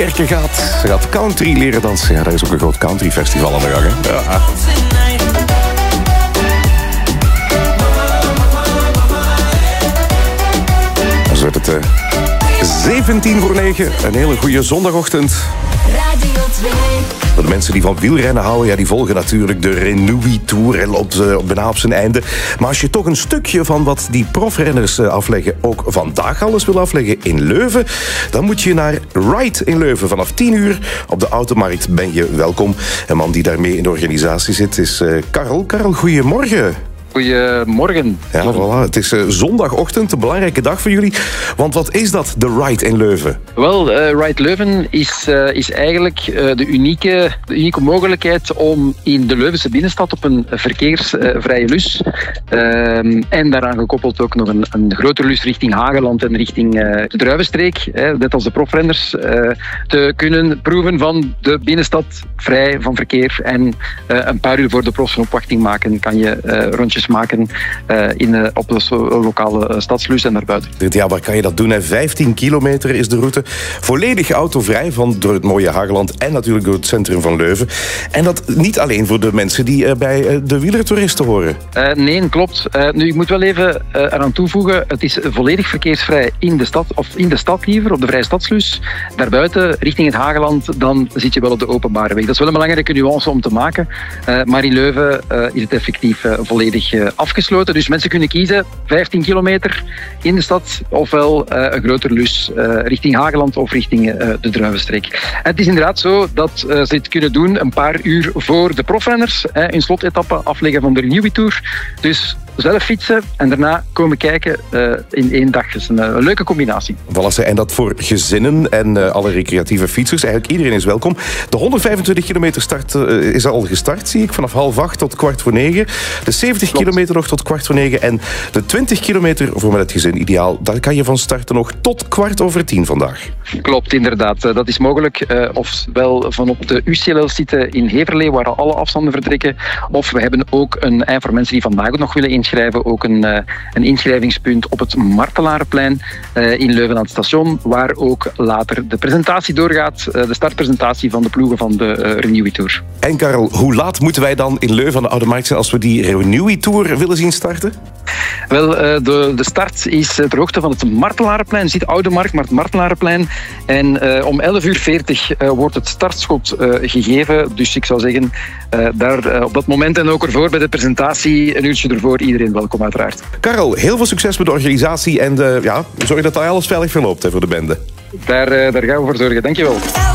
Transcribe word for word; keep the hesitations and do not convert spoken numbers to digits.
Erke gaat, ze gaat country leren dansen. Ja, daar is ook een groot country festival aan de gang. Hè? Ja. Dan wordt het uh, zeventien voor negen. Een hele goede zondagochtend. Radio twee. De mensen die van wielrennen houden, ja, die volgen natuurlijk de Renewy Tour. Hij loopt uh, bijna op zijn einde. Maar als je toch een stukje van wat die profrenners uh, afleggen ook vandaag alles wil afleggen in Leuven, dan moet je naar Ride in Leuven. Vanaf tien uur op de Automarkt ben je welkom. Een man die daarmee in de organisatie zit is uh, Karel. Karel, goedemorgen. Goedemorgen. Ja, voilà. Het is uh, zondagochtend, een belangrijke dag voor jullie. Want wat is dat, de Ride in Leuven? Wel, uh, Ride Leuven is, uh, is eigenlijk uh, de, unieke, de unieke mogelijkheid om in de Leuvense binnenstad op een verkeersvrije lus uh, en daaraan gekoppeld ook nog een, een grotere lus richting Hageland en richting uh, de Druivenstreek, hè, net als de profrenners, uh, te kunnen proeven van de binnenstad vrij van verkeer. En uh, een paar uur voor de profs een opwachting maken kan je uh, rondjes maken uh, in, uh, op de lokale stadslus en daarbuiten. Ja, waar kan je dat doen? Hè? vijftien kilometer is de route. Volledig autovrij van door het mooie Hageland en natuurlijk door het centrum van Leuven. En dat niet alleen voor de mensen die uh, bij uh, de wielertoeristen horen. Uh, nee, klopt. Uh, nu, ik moet wel even uh, eraan toevoegen, het is volledig verkeersvrij in de stad, of in de stad liever, op de vrije stadslus. Daarbuiten, richting het Hageland, dan zit je wel op de openbare weg. Dat is wel een belangrijke nuance om te maken. Uh, maar in Leuven uh, is het effectief uh, volledig afgesloten. Dus mensen kunnen kiezen vijftien kilometer in de stad ofwel uh, een grotere lus uh, richting Hageland of richting uh, de Druivenstreek. En het is inderdaad zo dat uh, ze dit kunnen doen een paar uur voor de profrenners, uh, een slotetappe afleggen van de Renewy Tour. Dus zelf fietsen en daarna komen kijken uh, in één dag. Dat is een, uh, een leuke combinatie. Voilà, en dat voor gezinnen en uh, alle recreatieve fietsers. Eigenlijk iedereen is welkom. De honderdvijfentwintig kilometer start uh, is al gestart, zie ik, vanaf half acht tot kwart voor negen. De zeventig kilometer nog tot kwart voor negen. En de twintig kilometer voor met het gezin ideaal, daar kan je van starten nog tot kwart over tien vandaag. Klopt, inderdaad. Dat is mogelijk. Uh, ofwel van op de U C L L-site in Heverlee, waar alle afstanden vertrekken. Of we hebben ook een, en voor mensen die vandaag ook nog willen inschrijven, ook een, uh, een inschrijvingspunt op het Martelarenplein uh, in Leuven aan het station, waar ook later de presentatie doorgaat, uh, de startpresentatie van de ploegen van de uh, Renewy Tour. En Karel, hoe laat moeten wij dan in Leuven aan de Oude Markt zijn als we die Renewy Tour willen zien starten? Wel, uh, de, de start is ter hoogte van het Martelarenplein. Je ziet Oude Markt, maar het Martelarenplein. En uh, om elf uur veertig uh, wordt het startschot uh, gegeven. Dus ik zou zeggen, uh, daar uh, op dat moment en ook ervoor bij de presentatie, een uurtje ervoor, iedereen welkom uiteraard. Karel, heel veel succes met de organisatie en uh, ja, zorg dat alles veilig verloopt hè, voor de bende. Daar, uh, daar gaan we voor zorgen. Dankjewel.